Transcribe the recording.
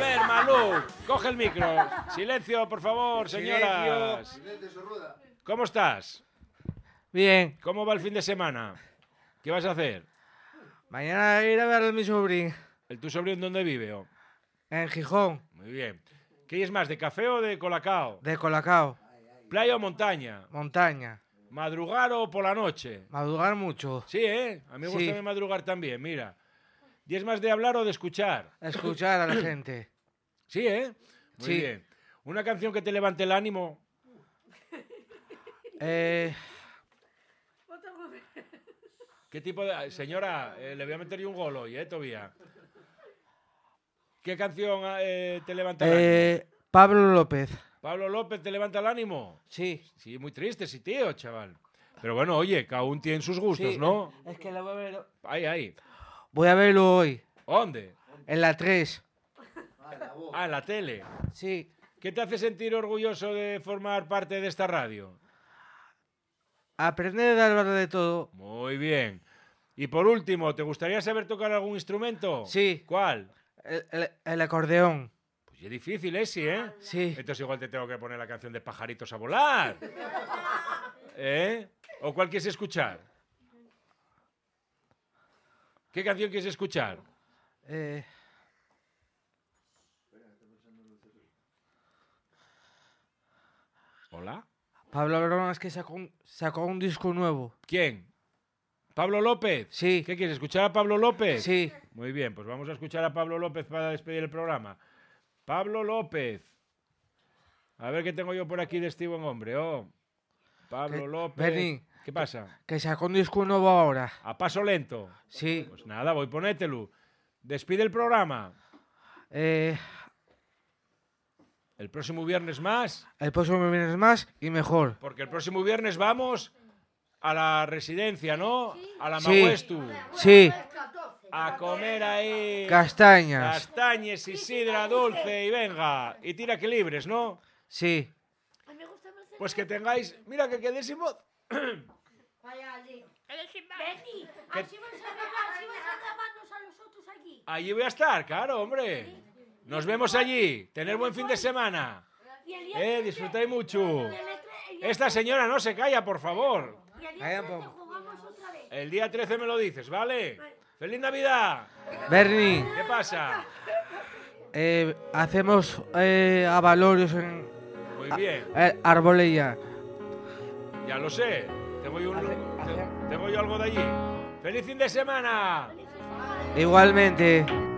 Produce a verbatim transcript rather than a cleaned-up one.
ver, Malú, coge el micro. Silencio, por favor, señoras. Silencio. ¿Cómo estás? Bien. ¿Cómo va el fin de semana? ¿Qué vas a hacer? Mañana ir a ver a mi sobrino. ¿El tu sobrino dónde vive? Oh? En Gijón. Muy bien. ¿Qué es más, de café o de colacao? De Colacao. ¿Playa o montaña? Montaña. ¿Madrugar o por la noche? Madrugar mucho. Sí, ¿eh? A mí me gusta Sí. sí. madrugar también, mira. ¿Y es más de hablar o de escuchar? Escuchar a la gente. Sí, ¿eh? Muy sí. bien. ¿Una canción que te levante el ánimo? Eh... ¿Qué tipo de...? Señora, eh, le voy a meter yo un gol hoy, ¿eh, Tobía? ¿Qué canción eh, te levanta el eh... ánimo? Pablo López. ¿Pablo López te levanta el ánimo? Sí. Sí, muy triste, sí, tío, chaval. Pero bueno, oye, cada uno tiene sus gustos, sí, ¿no? Es que la voy a ver... Ahí, ahí. Voy a verlo hoy. ¿Dónde? En la tres. Ah, en la tele. Sí. ¿Qué te hace sentir orgulloso de formar parte de esta radio? Aprender a hablar de todo. Muy bien. Y por último, ¿te gustaría saber tocar algún instrumento? Sí. ¿Cuál? El, el, el acordeón. Pues es difícil ese, ¿eh? Sí. Entonces igual te tengo que poner la canción de Pajaritos a volar. ¿Eh? ¿O cuál quieres escuchar? ¿Qué canción quieres escuchar? Eh... ¿Hola? Pablo López es que sacó un, sacó un disco nuevo. ¿Quién? ¿Pablo López? Sí. ¿Qué quieres, escuchar a Pablo López? Sí. Muy bien, pues vamos a escuchar a Pablo López para despedir el programa. Pablo López. A ver qué tengo yo por aquí de este buen hombre. Oh. Pablo ¿Qué? López. Berni, ¿Qué pasa? Que sacó un disco nuevo ahora. A paso lento. Sí. Pues nada, voy, ponételo. Despide el programa. Eh... El próximo viernes más. El próximo viernes más y mejor. Porque el próximo viernes vamos a la residencia, ¿no? A la Sí. Mahuestu. Sí. A comer ahí. Castañas. Castañes y sidra dulce y venga. Y tira que libres, ¿no? Sí. Pues que tengáis... Mira que quedé sin voz. Vaya allí. Benny, ¿Qué? así vas a ver, así vas a llamarnos a los otros aquí. Allí voy a estar, claro, hombre. Nos vemos allí. Tener buen fin de semana. Y el día Eh, trece, disfrutáis mucho. y el tre- y el Esta señora no se calla, por favor. y el día Calla un trece poco. jugamos otra vez. El día trece me lo dices, ¿vale? ¡Feliz Navidad! Berni, ¿Qué pasa? eh, hacemos eh, avalorios en Muy bien, eh, Arbolella. ya lo sé. Tengo yo, un- Hace- te- hace- tengo yo algo de allí. ¡Feliz fin de semana! Igualmente.